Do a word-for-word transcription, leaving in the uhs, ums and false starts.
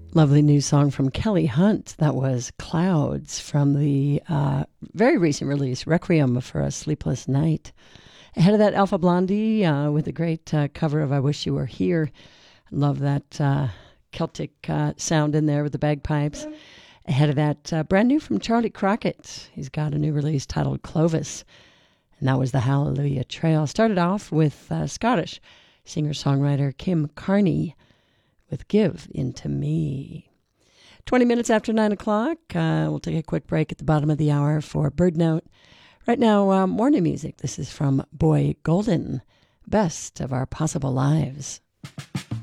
Lovely new song from Kelly Hunt. That was Clouds from the uh, very recent release, Requiem for a Sleepless Night. Ahead of that, Alpha Blondie uh, with a great uh, cover of I Wish You Were Here. Love that uh, Celtic uh, sound in there with the bagpipes. Ahead of that, uh, brand new from Charlie Crockett. He's got a new release titled Clovis. And that was the Hallelujah Trail. Started off with uh, Scottish singer-songwriter Kim Carney with Give Into Me. twenty minutes after nine o'clock, uh, we'll take a quick break at the bottom of the hour for Bird Note. Right now, uh, morning music. This is from Boy Golden, Best of Our Possible Lives.